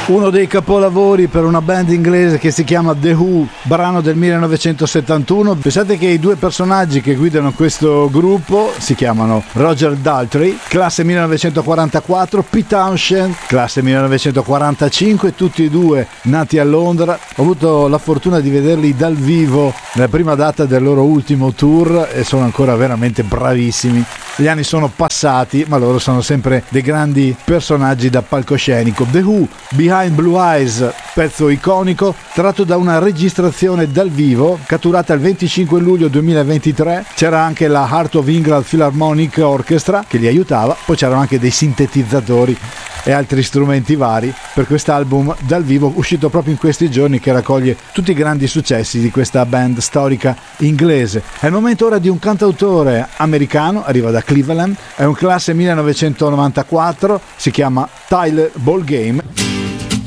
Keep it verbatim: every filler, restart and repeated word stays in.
Uno dei capolavori per una band inglese che si chiama The Who, brano del millenovecentosettantuno. Pensate che i due personaggi che guidano questo gruppo si chiamano Roger Daltrey, classe millenovecentoquarantaquattro, Pete Townshend, classe millenovecentoquarantacinque, tutti e due nati a Londra. Ho avuto la fortuna di vederli dal vivo nella prima data del loro ultimo tour e sono ancora veramente bravissimi. Gli anni sono passati, ma loro sono sempre dei grandi personaggi da palcoscenico. The Who, Behind Blue Eyes, pezzo iconico tratto da una registrazione dal vivo catturata il venticinque luglio duemilaventitré. C'era anche la Heart of England Philharmonic Orchestra che li aiutava, poi c'erano anche dei sintetizzatori e altri strumenti vari per quest'album dal vivo uscito proprio in questi giorni, che raccoglie tutti i grandi successi di questa band storica inglese. È il momento ora di un cantautore americano, arriva da Cleveland, è un classe millenovecentonovantaquattro, si chiama Tyler Ballgame.